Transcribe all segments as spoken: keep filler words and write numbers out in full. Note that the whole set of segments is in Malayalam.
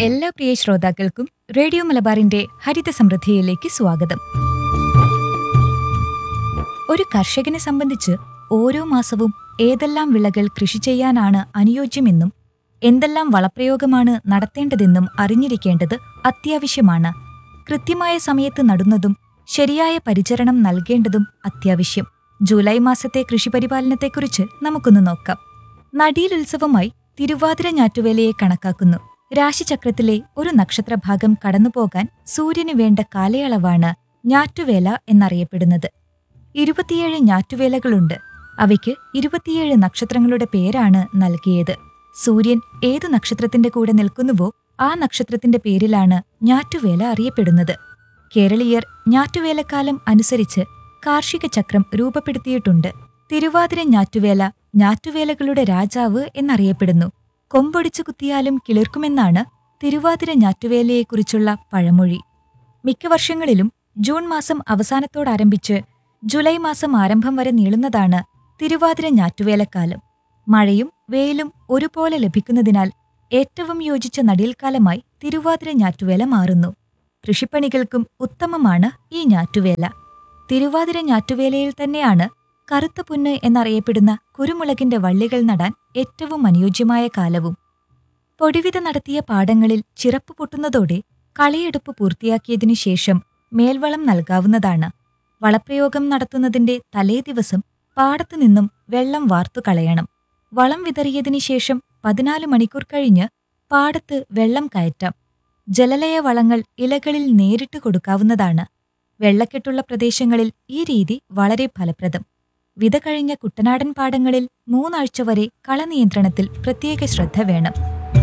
എല്ലാ പ്രിയ ശ്രോതാക്കൾക്കും റേഡിയോ മലബാറിന്റെ ഹരിത സമൃദ്ധിയിലേക്ക് സ്വാഗതം. ഒരു കർഷകനെ സംബന്ധിച്ച് ഓരോ മാസവും ഏതെല്ലാം വിളകൾ കൃഷി ചെയ്യാനാണ് അനുയോജ്യമെന്നും എന്തെല്ലാം വളപ്രയോഗമാണ് നടത്തേണ്ടതെന്നും അറിഞ്ഞിരിക്കേണ്ടത് അത്യാവശ്യമാണ്. കൃത്യമായ സമയത്ത് നടുന്നതും ശരിയായ പരിചരണം നൽകേണ്ടതും അത്യാവശ്യം. ജൂലൈ മാസത്തെ കൃഷിപരിപാലനത്തെക്കുറിച്ച് നമുക്കൊന്ന് നോക്കാം. നടീലുത്സവമായി തിരുവാതിര ഞാറ്റുവേലയെ കണക്കാക്കുന്നു. രാശിചക്രത്തിലെ ഒരു നക്ഷത്രഭാഗം കടന്നുപോകാൻ സൂര്യന് വേണ്ട കാലയളവാണ് ഞാറ്റുവേല എന്നറിയപ്പെടുന്നത്. ഇരുപത്തിയേഴ് ഞാറ്റുവേലകളുണ്ട്. അവയ്ക്ക് ഇരുപത്തിയേഴ് നക്ഷത്രങ്ങളുടെ പേരാണ് നൽകിയത്. സൂര്യൻ ഏതു നക്ഷത്രത്തിന്റെ കൂടെ നിൽക്കുന്നുവോ ആ നക്ഷത്രത്തിന്റെ പേരിലാണ് ഞാറ്റുവേല അറിയപ്പെടുന്നത്. കേരളീയർ ഞാറ്റുവേലക്കാലം അനുസരിച്ച് കാർഷിക ചക്രം രൂപപ്പെടുത്തിയിട്ടുണ്ട്. തിരുവാതിര ഞാറ്റുവേല ഞാറ്റുവേലകളുടെ രാജാവ് എന്നറിയപ്പെടുന്നു. കൊമ്പൊടിച്ചു കുത്തിയാലും കിളിർക്കുമെന്നാണ് തിരുവാതിര ഞാറ്റുവേലയെക്കുറിച്ചുള്ള പഴമൊഴി. മിക്ക വർഷങ്ങളിലും ജൂൺ മാസം അവസാനത്തോടാരംഭിച്ച് ജൂലൈ മാസം ആരംഭം വരെ നീളുന്നതാണ് തിരുവാതിര ഞാറ്റുവേലക്കാലം. മഴയും വെയിലും ഒരുപോലെ ലഭിക്കുന്നതിനാൽ ഏറ്റവും യോജിച്ച നടീൽക്കാലമായി തിരുവാതിര ഞാറ്റുവേല മാറുന്നു. കൃഷിപ്പണികൾക്കും ഉത്തമമാണ് ഈ ഞാറ്റുവേല. തിരുവാതിര ഞാറ്റുവേലയിൽ തന്നെയാണ് കറുത്ത പുല്ല് എന്നറിയപ്പെടുന്ന കുരുമുളകിന്റെ വള്ളികൾ നടാൻ ഏറ്റവും അനുയോജ്യമായ കാലവും. പൊടിവിത നടത്തിയ പാടങ്ങളിൽ ചിറപ്പ് പൊട്ടുന്നതോടെ കളയെടുപ്പ് പൂർത്തിയാക്കിയതിനു ശേഷം മേൽവളം നൽകാവുന്നതാണ്. വളപ്രയോഗം നടത്തുന്നതിന്റെ തലേദിവസം പാടത്തു നിന്നും വെള്ളം വാർത്തു കളയണം. വളം വിതറിയതിനു ശേഷം പതിനാല് മണിക്കൂർ കഴിഞ്ഞ് പാടത്ത് വെള്ളം കയറ്റാം. ജലലയ വളങ്ങൾ ഇലകളിൽ നേരിട്ട് കൊടുക്കാവുന്നതാണ്. വെള്ളക്കെട്ടുള്ള പ്രദേശങ്ങളിൽ ഈ രീതി വളരെ ഫലപ്രദം. വിത കഴിഞ്ഞ കുട്ടനാടൻ പാടങ്ങളിൽ മൂന്നാഴ്ച വരെ കളനിയന്ത്രണത്തിൽ പ്രത്യേക ശ്രദ്ധ വേണം.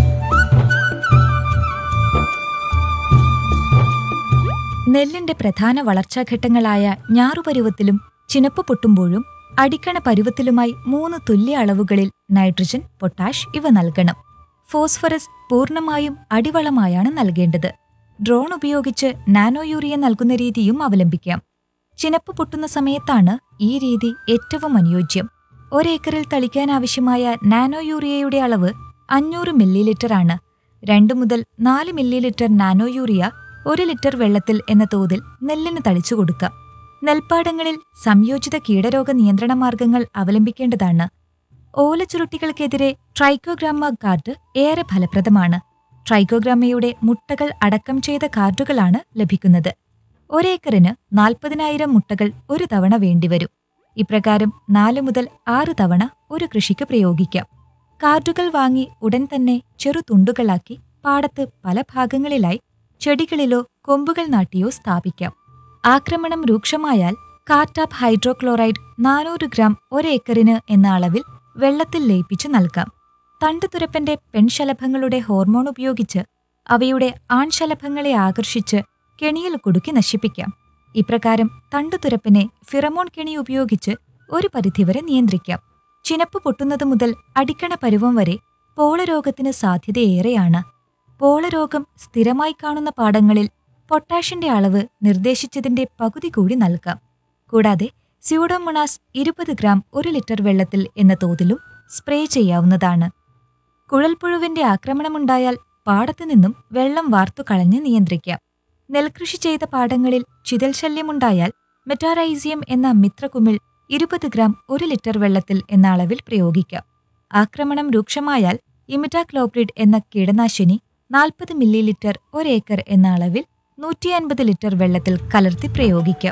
നെല്ലിന്റെ പ്രധാന വളർച്ചാഘട്ടങ്ങളായ ഞാറുപരുവത്തിലും ചിനപ്പ് പൊട്ടുമ്പോഴും അടിക്കണ പരുവത്തിലുമായി മൂന്ന് തുല്യ അളവുകളിൽ നൈട്രജൻ, പൊട്ടാഷ് ഇവ നൽകണം. ഫോസ്ഫറസ് പൂർണ്ണമായും അടിവളമായാണ് നൽകേണ്ടത്. ഡ്രോൺ ഉപയോഗിച്ച് നാനോ യൂറിയ നൽകുന്ന രീതിയും അവലംബിക്കാം. ചിനപ്പ് പൊട്ടുന്ന സമയത്താണ് ഈ രീതി ഏറ്റവും അനുയോജ്യം. ഒരേക്കറിൽ തളിക്കാനാവശ്യമായ നാനോ യൂറിയയുടെ അളവ് അഞ്ഞൂറ് മില്ലി ലിറ്റർ ആണ്. രണ്ടു മുതൽ നാല് മില്ലി ലിറ്റർ നാനോ യൂറിയ ഒരു ലിറ്റർ വെള്ളത്തിൽ എന്ന തോതിൽ നെല്ലിന് തളിച്ചു കൊടുക്കാം. നെൽപ്പാടങ്ങളിൽ സംയോജിത കീടരോഗ നിയന്ത്രണ മാർഗങ്ങൾ അവലംബിക്കേണ്ടതാണ്. ഓലച്ചുരുട്ടികൾക്കെതിരെ ട്രൈക്കോഗ്രാമ കാർഡ് ഏറെ ഫലപ്രദമാണ്. ട്രൈക്കോഗ്രാമയുടെ മുട്ടകൾ അടക്കം ചെയ്ത കാർഡുകളാണ് ലഭിക്കുന്നത്. ഒരേക്കറിന് നാൽപ്പതിനായിരം മുട്ടകൾ ഒരു തവണ വേണ്ടിവരും. ഇപ്രകാരം നാലു മുതൽ ആറ് തവണ ഒരു കൃഷിക്ക് പ്രയോഗിക്കാം. കാർഡുകൾ വാങ്ങി ഉടൻ തന്നെ ചെറു തുണ്ടുകളാക്കി പാടത്ത് പല ഭാഗങ്ങളിലായി ചെടികളിലോ കൊമ്പുകൾ നാട്ടിയോ സ്ഥാപിക്കാം. ആക്രമണം രൂക്ഷമായാൽ കാർട്ടാപ്പ് ഹൈഡ്രോക്ലോറൈഡ് നാനൂറ് ഗ്രാം ഒരേക്കറിന് എന്ന അളവിൽ വെള്ളത്തിൽ ലയിപ്പിച്ചു നൽകാം. തണ്ടുതുരപ്പന്റെ പെൺശലഭങ്ങളുടെ ഹോർമോൺ ഉപയോഗിച്ച് അവയുടെ ആൺശലഭങ്ങളെ ആകർഷിച്ച് കെണിയിൽ കുടുക്കി നശിപ്പിക്കാം. ഇപ്രകാരം തണ്ടുതുരപ്പിനെ ഫിറമോൺ കെണി ഉപയോഗിച്ച് ഒരു പരിധിവരെ നിയന്ത്രിക്കാം. ചിനപ്പ് പൊട്ടുന്നത് മുതൽ അടിക്കണ പരുവം വരെ പോളരോഗത്തിന് സാധ്യതയേറെയാണ്. പോളരോഗം സ്ഥിരമായി കാണുന്ന പാടങ്ങളിൽ പൊട്ടാഷിന്റെ അളവ് നിർദ്ദേശിച്ചതിന്റെ പകുതി കൂടി നൽകാം. കൂടാതെ സ്യൂഡോമോണാസ് ഇരുപത് ഗ്രാം ഒരു ലിറ്റർ വെള്ളത്തിൽ എന്ന തോതിലും സ്പ്രേ ചെയ്യാവുന്നതാണ്. കുഴൽപ്പുഴുവിന്റെ ആക്രമണമുണ്ടായാൽ പാടത്തു നിന്നും വെള്ളം വാർത്തു കളഞ്ഞ് നിയന്ത്രിക്കാം. നെൽകൃഷി ചെയ്ത പാടങ്ങളിൽ ചിതൽ ശല്യമുണ്ടായാൽ മെറ്റാറൈസിയം എന്ന മിത്രകുമിൾ ഇരുപത് ഗ്രാം ഒരു ലിറ്റർ വെള്ളത്തിൽ എന്ന അളവിൽ പ്രയോഗിക്കാം. ആക്രമണം രൂക്ഷമായാൽ ഇമിഡാക്ലോപ്രിഡ് എന്ന കീടനാശിനി നാൽപ്പത് മില്ലി ലിറ്റർ ഒരേക്കർ എന്ന അളവിൽ നൂറ്റി അൻപത് ലിറ്റർ വെള്ളത്തിൽ കലർത്തി പ്രയോഗിക്കാം.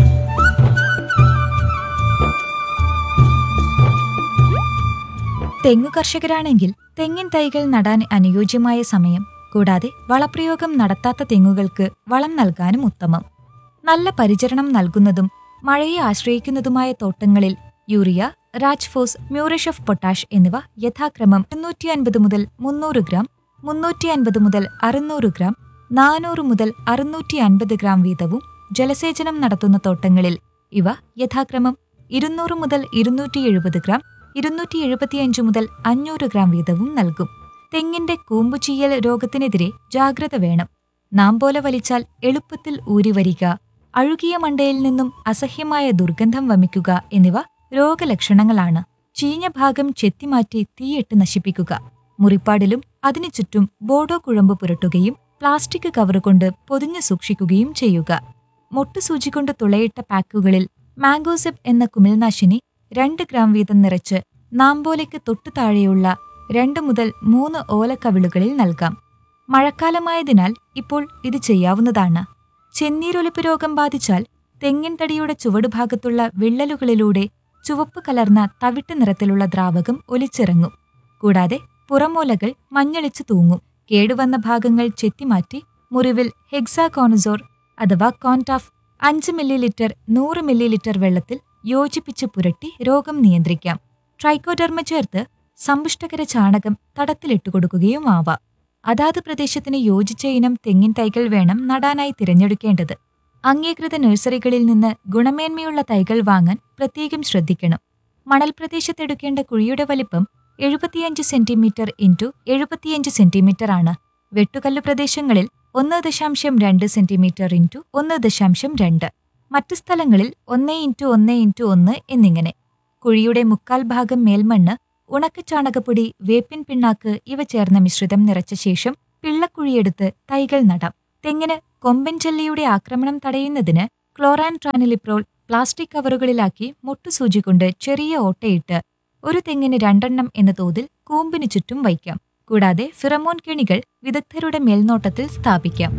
തെങ്ങു കർഷകരാണെങ്കിൽ തെങ്ങിൻ തൈകൾ നടാൻ അനുയോജ്യമായ സമയം. കൂടാതെ വളപ്രയോഗം നടത്താത്ത തെങ്ങുകൾക്ക് വളം നൽകാനും ഉത്തമം. നല്ല പരിചരണം നൽകുന്നതും മഴയെ ആശ്രയിക്കുന്നതുമായ തോട്ടങ്ങളിൽ urea, Rajphos, muriate of potash എന്നിവ യഥാക്രമം മുന്നൂറ്റി അൻപത് മുതൽ മുന്നൂറ് ഗ്രാം, മുന്നൂറ്റി അൻപത് മുതൽ അറുന്നൂറ് ഗ്രാം, നാനൂറ് മുതൽ അറുന്നൂറ്റി അൻപത് ഗ്രാം വീതവും, ജലസേചനം നടത്തുന്ന തോട്ടങ്ങളിൽ ഇവ യഥാക്രമം ഇരുന്നൂറ് മുതൽ ഇരുന്നൂറ്റി എഴുപത് ഗ്രാം, ഇരുന്നൂറ്റി എഴുപത്തിയഞ്ച് മുതൽ അഞ്ഞൂറ് ഗ്രാം വീതവും നൽകും. തെങ്ങിന്റെ കൂമ്പുചീയൽ രോഗത്തിനെതിരെ ജാഗ്രത വേണം. നാംപോല വലിച്ചാൽ എളുപ്പത്തിൽ ഊരിവരിക, അഴുകിയ മണ്ടയിൽ നിന്നും അസഹ്യമായ ദുർഗന്ധം വമിക്കുക എന്നിവ രോഗലക്ഷണങ്ങളാണ്. ചീഞ്ഞ ഭാഗം ചെത്തിമാറ്റി തീയിട്ട് നശിപ്പിക്കുക. മുറിപ്പാടിലും അതിനു ചുറ്റും ബോഡോ കുഴമ്പ് പുരട്ടുകയും പ്ലാസ്റ്റിക് കവറുകൊണ്ട് പൊതിഞ്ഞു സൂക്ഷിക്കുകയും ചെയ്യുക. മൊട്ടുസൂചി കൊണ്ട് തുളയിട്ട പാക്കുകളിൽ മാംഗോസെപ്പ് എന്ന കുമിൾനാശിനി രണ്ട് ഗ്രാം വീതം നിറച്ച് നാമ്പോലയ്ക്ക് തൊട്ടു താഴെയുള്ള രണ്ട് മുതൽ മൂന്ന് ഓലക്കവിളുകളിൽ നൽകാം. മഴക്കാലമായതിനാൽ ഇപ്പോൾ ഇത് ചെയ്യാവുന്നതാണ്. ചെന്നീരൊലിപ്പ് രോഗം ബാധിച്ചാൽ തെങ്ങിൻ തടിയുടെ ചുവടുഭാഗത്തുള്ള വിള്ളലുകളിലൂടെ ചുവപ്പ് കലർന്ന തവിട്ട് നിറത്തിലുള്ള ദ്രാവകം ഒലിച്ചിറങ്ങും. കൂടാതെ പുറമോലകൾ മഞ്ഞളിച്ചു തൂങ്ങും. കേടുവന്ന ഭാഗങ്ങൾ ചെത്തിമാറ്റി മുറിവിൽ ഹെക്സാകോണസോർ അഥവാ കോൺടാഫ് അഞ്ച് മില്ലി ലിറ്റർ നൂറ് മില്ലി ലിറ്റർ വെള്ളത്തിൽ യോജിപ്പിച്ച് പുരട്ടി രോഗം നിയന്ത്രിക്കാം. ട്രൈക്കോഡെർമ ചേർത്ത് സമ്പുഷ്ടകര ചാണകം തടത്തിലിട്ടു കൊടുക്കുകയും ആവാം. അതാത് പ്രദേശത്തിന് യോജിച്ച ഇനം തെങ്ങിൻ തൈകൾ വേണം നടാനായി തിരഞ്ഞെടുക്കേണ്ടത്. അംഗീകൃത നഴ്സറികളിൽ നിന്ന് ഗുണമേന്മയുള്ള തൈകൾ വാങ്ങാൻ പ്രത്യേകം ശ്രദ്ധിക്കണം. മണൽ പ്രദേശത്തെടുക്കേണ്ട കുഴിയുടെ വലിപ്പം എഴുപത്തിയഞ്ച് സെന്റിമീറ്റർ ഇൻറ്റു എഴുപത്തിയഞ്ച് സെന്റിമീറ്റർ ആണ്. വെട്ടുകല്ലു പ്രദേശങ്ങളിൽ ഒന്ന് ദശാംശം രണ്ട് സെന്റിമീറ്റർ ഇൻറ്റു ഒന്ന് ദശാംശം രണ്ട്, മറ്റു സ്ഥലങ്ങളിൽ ഒന്ന് ഇൻറ്റു ഒന്ന് ഇൻറ്റു ഒന്ന് എന്നിങ്ങനെ. കുഴിയുടെ മുക്കാൽ ഭാഗം മേൽമണ്ണ്, ഉണക്കച്ചാണകപ്പൊടി, വേപ്പിൻ പിണ്ണാക്ക് ഇവ ചേർന്ന മിശ്രിതം നിറച്ച ശേഷം പിള്ളക്കുഴിയെടുത്ത് തൈകൾ നടാം. തെങ്ങിന് കൊമ്പൻ ചെല്ലിയുടെ ആക്രമണം തടയുന്നതിന് ക്ലോറാൻട്രാനിലിപ്രോൾ പ്ലാസ്റ്റിക് കവറുകളിലാക്കി മുട്ടുസൂചി കൊണ്ട് ചെറിയ ഓട്ടയിട്ട് ഒരു തെങ്ങിന് രണ്ടെണ്ണം എന്ന തോതിൽ കൂമ്പിനു ചുറ്റും വയ്ക്കാം. കൂടാതെ ഫിറമോൺ കെണികൾ വിദഗ്ധരുടെ മേൽനോട്ടത്തിൽ സ്ഥാപിക്കാം.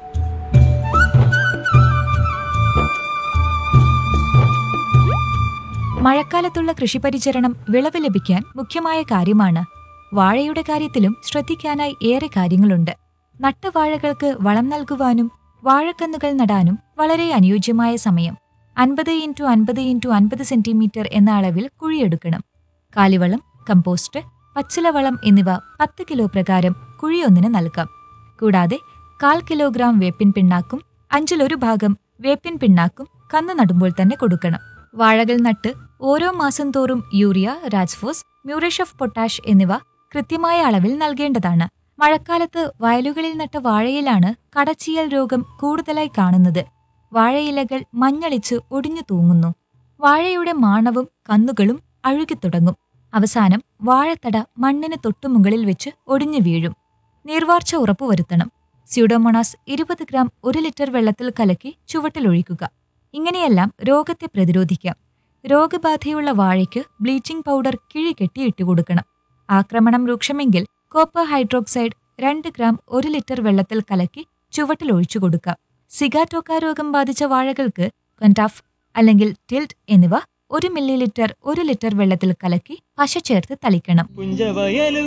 മഴക്കാലത്തുള്ള കൃഷിപരിചരണം വിളവ് ലഭിക്കാൻ മുഖ്യമായ കാര്യമാണ്. വാഴയുടെ കാര്യത്തിലും ശ്രദ്ധിക്കാനായി ഏറെ കാര്യങ്ങളുണ്ട്. നട്ട വാഴകൾക്ക് വളം നൽകുവാനും വാഴക്കന്നുകൾ നടാനും വളരെ അനുയോജ്യമായ സമയം അൻപത് ഇൻറ്റു അൻപത് ഇൻറ്റു അൻപത് സെന്റിമീറ്റർ എന്ന അളവിൽ കുഴിയെടുക്കണം. കാലിവളം, കമ്പോസ്റ്റ്, പച്ചിലവളം എന്നിവ പത്ത് കിലോ പ്രകാരം കുഴിയൊന്നിന് നൽകാം. കൂടാതെ കാൽ കിലോഗ്രാം വേപ്പിൻ പിണ്ണാക്കും അഞ്ചിലൊരു ഭാഗം വേപ്പിൻ പിണ്ണാക്കും കന്ന് നടുമ്പോൾ തന്നെ കൊടുക്കണം. വാഴകൾ നട്ട് ഓരോ മാസം തോറും urea, Rajphos, muriate of potash എന്നിവ കൃത്യമായ അളവിൽ നൽകേണ്ടതാണ്. മഴക്കാലത്ത് വയലുകളിൽ നട്ട വാഴയിലാണ് കടച്ചിയൽ രോഗം കൂടുതലായി കാണുന്നത്. വാഴയിലകൾ മഞ്ഞളിച്ച് ഒടിഞ്ഞു തൂങ്ങുന്നു. വാഴയുടെ മാണവും കന്നുകളും അഴുകിത്തുടങ്ങും. അവസാനം വാഴത്തട മണ്ണിന് തൊട്ടുമുകളിൽ വെച്ച് ഒടിഞ്ഞു വീഴും. നീർവാർച്ച ഉറപ്പുവരുത്തണം. സ്യൂഡോമോണാസ് ഇരുപത് ഗ്രാം ഒരു ലിറ്റർ വെള്ളത്തിൽ കലക്കി ചുവട്ടിലൊഴിക്കുക. ഇങ്ങനെയെല്ലാം രോഗത്തെ പ്രതിരോധിക്കാം. രോഗബാധയുള്ള വാഴയ്ക്ക് ബ്ലീച്ചിംഗ് പൗഡർ കിഴി കെട്ടി ഇട്ടുകൊടുക്കണം. ആക്രമണം രൂക്ഷമെങ്കിൽ കോപ്പർ ഹൈഡ്രോക്സൈഡ് രണ്ട് ഗ്രാം ഒരു ലിറ്റർ വെള്ളത്തിൽ കലക്കി ചുവട്ടിലൊഴിച്ചു കൊടുക്കാം. സിഗാറ്റോക്ക രോഗം ബാധിച്ച വാഴകൾക്ക് കൺടാഫ് അല്ലെങ്കിൽ ടിൽറ്റ് എന്നിവ ഒരു മില്ലി ലിറ്റർ ഒരു ലിറ്റർ വെള്ളത്തിൽ കലക്കി പശ ചേർത്ത് തളിക്കണം.